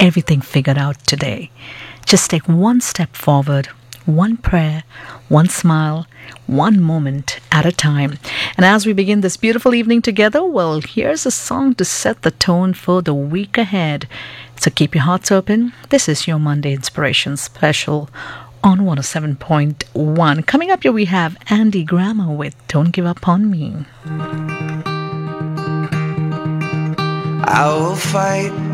everything figured out today. Just take one step forward, one prayer, one smile, one moment at a time. And as we begin this beautiful evening together, well, here's a song to set the tone for the week ahead. So keep your hearts open. This is your Monday Inspiration Special on 107.1. Coming up here, we have Andy Grammer with Don't Give Up on Me. I will fight